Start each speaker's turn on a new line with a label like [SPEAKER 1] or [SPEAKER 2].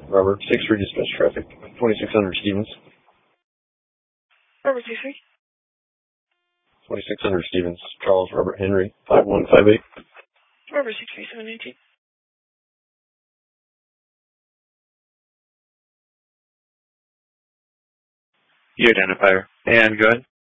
[SPEAKER 1] Robert, 6-3 dispatch traffic, 2600 Stevens.
[SPEAKER 2] Robert 6-3.
[SPEAKER 1] 2600 Stevens, Charles Robert Henry, 5158.
[SPEAKER 2] Robert 6-3, 718.
[SPEAKER 3] You identifier. And go ahead.